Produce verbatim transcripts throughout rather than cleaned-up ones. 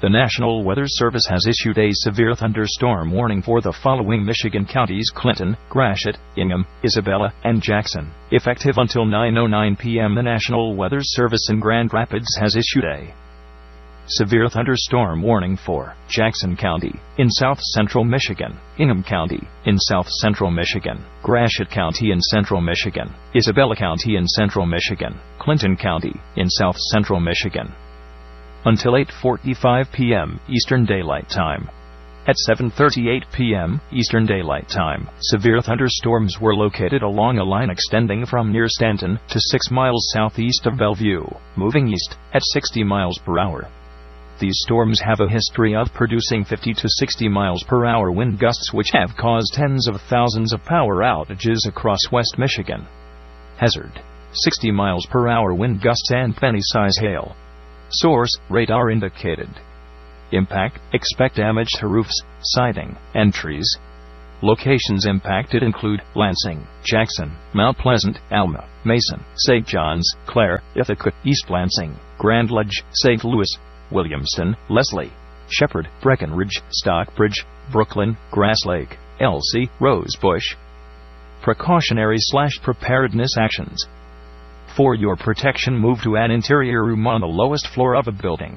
The National Weather Service has issued a severe thunderstorm warning for the following Michigan counties: Clinton, Gratiot, Ingham, Isabella, and Jackson. Effective until nine oh nine p.m., the National Weather Service in Grand Rapids has issued a severe thunderstorm warning for Jackson County in south-central Michigan, Ingham County in south-central Michigan, Gratiot County in central Michigan, Isabella County in central Michigan, Clinton County in south-central Michigan. Until eight forty-five p.m. Eastern Daylight Time. At seven thirty-eight p.m. Eastern Daylight Time, severe thunderstorms were located along a line extending from near Stanton to six miles southeast of Bellevue, moving east at sixty miles per hour. These storms have a history of producing fifty to sixty miles per hour wind gusts, which have caused tens of thousands of power outages across West Michigan. Hazard: sixty miles per hour wind gusts and penny-size hail. Source: radar indicated. Impact: expect damage to roofs, siding, and trees. Locations impacted include Lansing, Jackson, Mount Pleasant, Alma, Mason, Saint John's, Clare, Ithaca, East Lansing, Grand Ledge, Saint Louis, Williamston, Leslie, Shepherd, Breckenridge, Stockbridge, Brooklyn, Grass Lake, Elsie, Rosebush. Precautionary slash preparedness actions. For your protection, move to an interior room on the lowest floor of a building.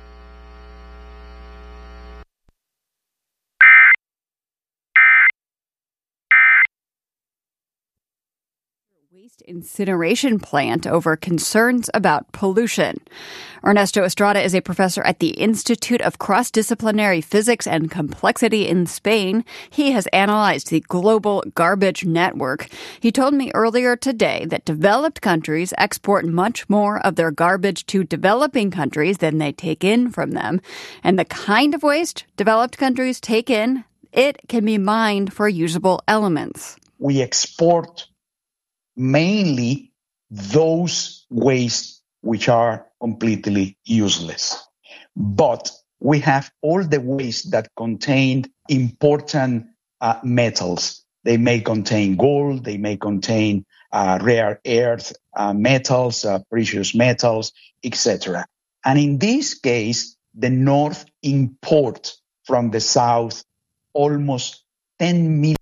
Waste incineration plant over concerns about pollution. Ernesto Estrada is a professor at the Institute of Cross-Disciplinary Physics and Complexity in Spain. He has analyzed the global garbage network. He told me earlier today that developed countries export much more of their garbage to developing countries than they take in from them. And the kind of waste developed countries take in, it can be mined for usable elements. We export mainly those wastes which are completely useless. But we have all the waste that contain important uh, metals. They may contain gold, they may contain uh, rare earth uh, metals, uh, precious metals, et cetera. And in this case, the North imports from the South almost ten million